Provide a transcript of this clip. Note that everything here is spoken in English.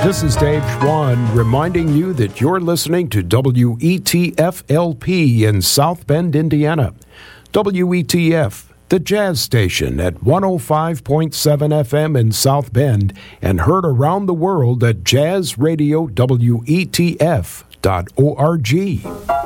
This is Dave Schwann reminding you that you're listening to WETF-LP in South Bend, Indiana. WETF, the jazz station at 105.7 FM in South Bend and heard around the world at jazzradiowetf.org.